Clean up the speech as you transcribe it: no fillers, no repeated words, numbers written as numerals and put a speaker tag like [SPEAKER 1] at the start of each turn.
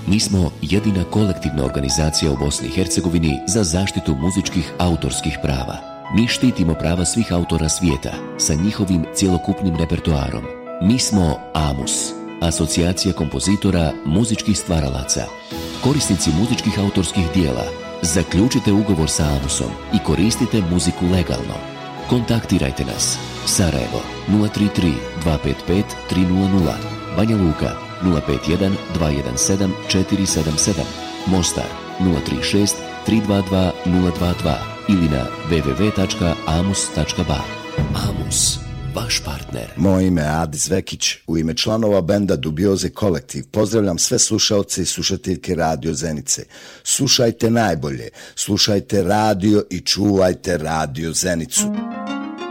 [SPEAKER 1] Mi smo jedina kolektivna organizacija u Bosni i Hercegovini za zaštitu muzičkih autorskih prava. Mi štitimo prava svih autora svijeta sa njihovim cjelokupnim repertoarom. Mi smo AMUS, Asocijacija kompozitora muzičkih stvaralaca. Korisnici muzičkih autorskih dijela, zaključite ugovor sa AMUS-om i koristite muziku legalno. Kontaktirajte nas. Sarajevo 033 255 300, Banja Luka 051 217 477, Mostar 036 322 022 ili na www.amus.ba. AMUS, vaš partner.
[SPEAKER 2] Moje ime je Adis Vekić. U ime članova benda Dubioze Kolektiv pozdravljam sve slušaoce i slušateljke Radio Zenice. Slušajte najbolje, slušajte radio i čuvajte Radio Zenicu.